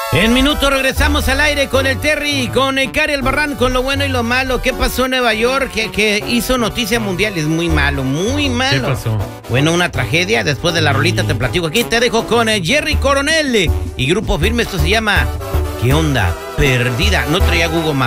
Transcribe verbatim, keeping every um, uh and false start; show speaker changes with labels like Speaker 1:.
Speaker 1: En minuto regresamos al aire con el Terry, con el Cari Albarrán, con lo bueno y lo malo. ¿Qué pasó en Nueva York? Que, que hizo noticia mundial. Es muy malo, muy malo.
Speaker 2: ¿Qué pasó?
Speaker 1: Bueno, una tragedia. Después de la rolita te platico. Aquí te dejo con eh, Jerry Coronel y Grupo Firme. Esto se llama ¿Qué onda? Perdida. No traía Google Maps.